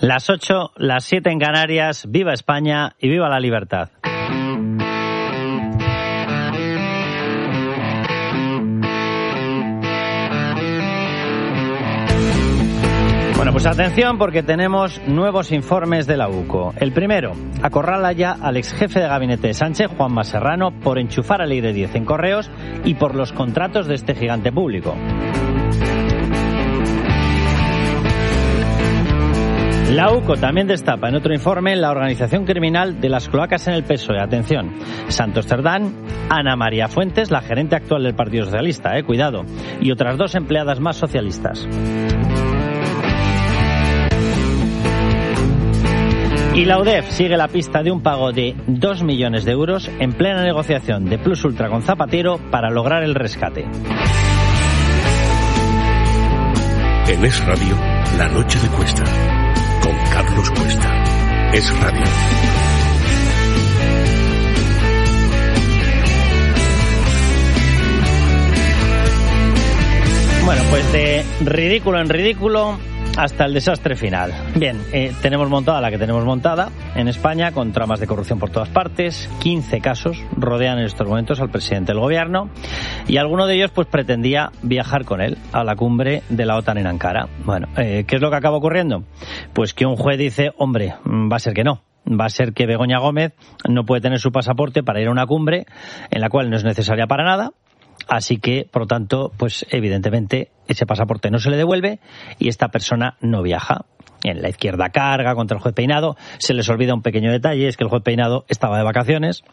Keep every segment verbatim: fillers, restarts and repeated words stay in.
Las ocho, las siete en Canarias. Viva España y viva la libertad. Bueno, pues atención porque tenemos nuevos informes de la U C O. El primero, acorrala ya al ex jefe de gabinete de Sánchez, Juanma Serrano, por enchufar a Ley de diez en correos y por los contratos de este gigante público. La U C O también destapa en otro informe la organización criminal de las cloacas en el P S O E. Atención, Santos Cerdán, Ana María Fuentes, la gerente actual del Partido Socialista, eh, cuidado, y otras dos empleadas más socialistas. Y la U D E F sigue la pista de un pago de dos millones de euros en plena negociación de Plus Ultra con Zapatero para lograr el rescate. En Es Radio, la noche de Cuesta, con Carlos Cuesta. Es Radio. Bueno, pues de ridículo en ridículo hasta el desastre final. Bien, eh, tenemos montada la que tenemos montada en España, con tramas de corrupción por todas partes. quince casos rodean en estos momentos al presidente del gobierno y alguno de ellos pues pretendía viajar con él a la cumbre de la OTAN en Ankara. Bueno, eh, ¿qué es lo que acaba ocurriendo? Pues que un juez dice, hombre, va a ser que no. Va a ser que Begoña Gómez no puede tener su pasaporte para ir a una cumbre en la cual no es necesaria para nada. Así que, por lo tanto, pues evidentemente ese pasaporte no se le devuelve y esta persona no viaja. En la izquierda carga contra el juez Peinado. Se les olvida un pequeño detalle, es que el juez Peinado estaba de vacaciones.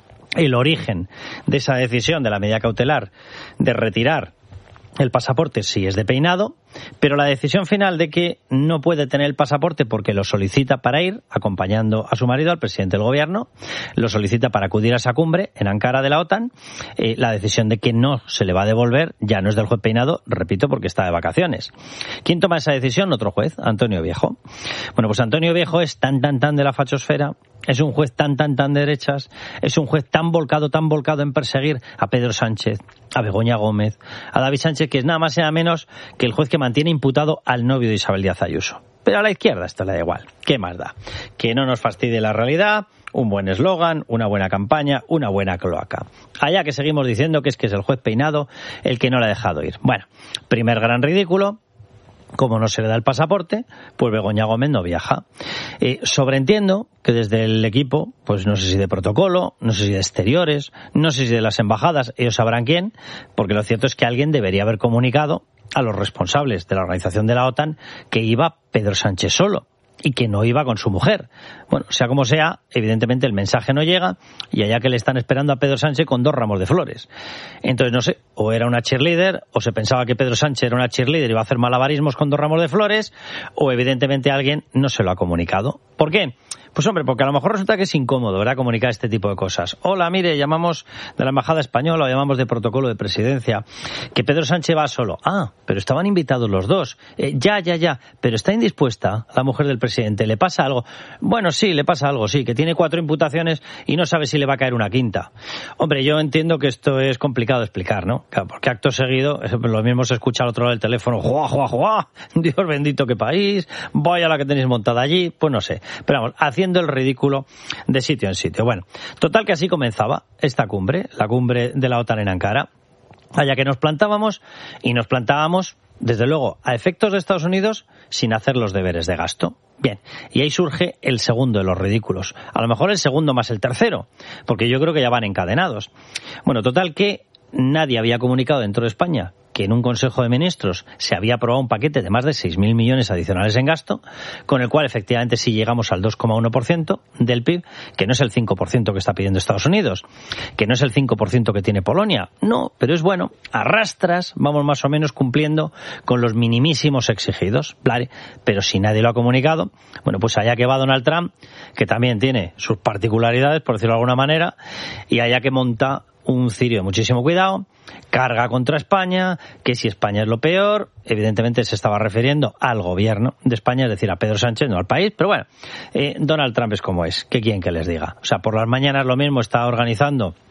El origen de esa decisión de la medida cautelar de retirar el pasaporte sí es de Peinado, pero la decisión final de que no puede tener el pasaporte porque lo solicita para ir, acompañando a su marido, al presidente del gobierno, lo solicita para acudir a esa cumbre en Ankara de la OTAN, eh, la decisión de que no se le va a devolver ya no es del juez Peinado, repito, porque está de vacaciones. ¿Quién toma esa decisión? Otro juez, Antonio Viejo. Bueno, pues Antonio Viejo es tan, tan, tan de la fachosfera, es un juez tan, tan, tan de derechas, es un juez tan volcado, tan volcado en perseguir a Pedro Sánchez, a Begoña Gómez, a David Sánchez, que es nada más y nada menos que el juez que mantiene imputado al novio de Isabel Díaz Ayuso. Pero a la izquierda esto le da igual. ¿Qué más da? Que no nos fastidie la realidad, un buen eslogan, una buena campaña, una buena cloaca. Allá que seguimos diciendo que es que es el juez Peinado el que no le ha dejado ir. Bueno, primer gran ridículo. Como no se le da el pasaporte, pues Begoña Gómez no viaja. Eh, sobreentiendo que desde el equipo, pues no sé si de protocolo, no sé si de exteriores, no sé si de las embajadas, ellos sabrán quién, porque lo cierto es que alguien debería haber comunicado a los responsables de la organización de la OTAN que iba Pedro Sánchez solo y que no iba con su mujer. Bueno, sea como sea, evidentemente el mensaje no llega y allá que le están esperando a Pedro Sánchez con dos ramos de flores. Entonces, no sé, o era una cheerleader, o se pensaba que Pedro Sánchez era una cheerleader y iba a hacer malabarismos con dos ramos de flores, o evidentemente alguien no se lo ha comunicado. ¿Por qué? Pues hombre, porque a lo mejor resulta que es incómodo, ¿verdad?, comunicar este tipo de cosas. Hola, mire, llamamos de la Embajada Española o llamamos de protocolo de presidencia, que Pedro Sánchez va solo. Ah, pero estaban invitados los dos. Eh, ya, ya, ya, pero está indispuesta la mujer del presidente. ¿Le pasa algo? Bueno, sí, le pasa algo, sí, que tiene cuatro imputaciones y no sabe si le va a caer una quinta. Hombre, yo entiendo que esto es complicado de explicar, ¿no? Claro, porque acto seguido, lo mismo se escucha al otro lado del teléfono, ¡juá, juá, juá! Dios bendito, qué país, vaya la que tenéis montada allí, pues no sé. Pero vamos, haciendo el ridículo de sitio en sitio. Bueno, total que así comenzaba esta cumbre, la cumbre de la OTAN en Ankara, allá que nos plantábamos y nos plantábamos, desde luego, a efectos de Estados Unidos, sin hacer los deberes de gasto. Bien, y ahí surge el segundo de los ridículos. A lo mejor el segundo más el tercero, porque yo creo que ya van encadenados. Bueno, total que nadie había comunicado dentro de España que en un Consejo de Ministros se había aprobado un paquete de más de seis mil millones adicionales en gasto, con el cual efectivamente sí llegamos al dos coma uno por ciento del P I B, que no es el cinco por ciento que está pidiendo Estados Unidos, que no es el cinco por ciento que tiene Polonia, no, pero es bueno, a rastras vamos más o menos cumpliendo con los minimísimos exigidos, ¿vale? Pero si nadie lo ha comunicado, bueno, pues allá que va Donald Trump, que también tiene sus particularidades, por decirlo de alguna manera, y allá que monta un cirio de muchísimo cuidado, carga contra España, que si España es lo peor, evidentemente se estaba refiriendo al gobierno de España, es decir, a Pedro Sánchez, no al país, pero bueno, eh, Donald Trump es como es, ¿qué quieren que les diga? O sea, por las mañanas lo mismo está organizando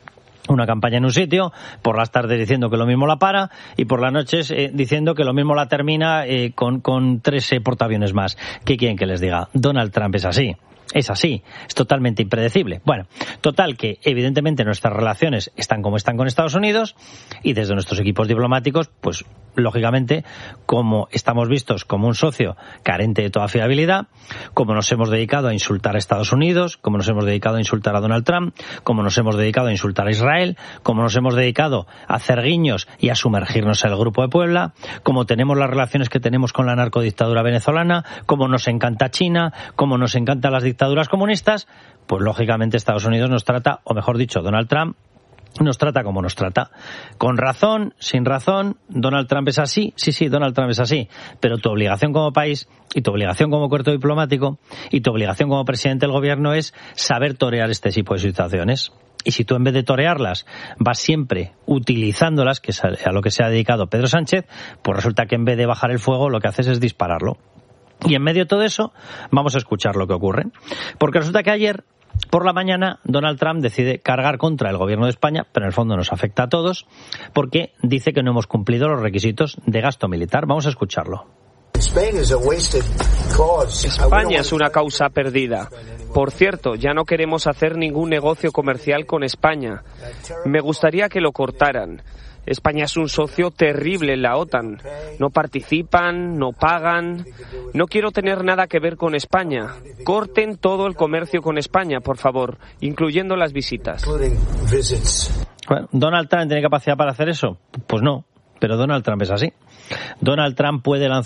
una campaña en un sitio, por las tardes diciendo que lo mismo la para y por las noches eh, diciendo que lo mismo la termina eh, con, con tres eh, portaaviones más. ¿Qué quieren que les diga? Donald Trump es así. Es así, es totalmente impredecible. Bueno, total que evidentemente nuestras relaciones están como están con Estados Unidos y desde nuestros equipos diplomáticos, pues lógicamente, como estamos vistos como un socio carente de toda fiabilidad, como nos hemos dedicado a insultar a Estados Unidos, como nos hemos dedicado a insultar a Donald Trump, como nos hemos dedicado a insultar a Israel, como nos hemos dedicado a hacer guiños y a sumergirnos en el Grupo de Puebla, como tenemos las relaciones que tenemos con la narcodictadura venezolana, como nos encanta China, como nos encantan las dictaduras dictaduras comunistas, pues lógicamente Estados Unidos nos trata, o mejor dicho, Donald Trump nos trata como nos trata. Con razón, sin razón, Donald Trump es así, sí, sí, Donald Trump es así, pero tu obligación como país y tu obligación como cuerpo diplomático y tu obligación como presidente del gobierno es saber torear este tipo de situaciones. Y si tú en vez de torearlas vas siempre utilizándolas, que es a lo que se ha dedicado Pedro Sánchez, pues resulta que en vez de bajar el fuego lo que haces es dispararlo. Y en medio de todo eso, vamos a escuchar lo que ocurre. Porque resulta que ayer, por la mañana, Donald Trump decide cargar contra el gobierno de España, pero en el fondo nos afecta a todos, porque dice que no hemos cumplido los requisitos de gasto militar. Vamos a escucharlo. España es una causa perdida. Por cierto, ya no queremos hacer ningún negocio comercial con España. Me gustaría que lo cortaran. España es un socio terrible en la OTAN. No participan, no pagan. No quiero tener nada que ver con España. Corten todo el comercio con España, por favor, incluyendo las visitas. Bueno, ¿Donald Trump tiene capacidad para hacer eso? Pues no, pero Donald Trump es así. Donald Trump puede lanzar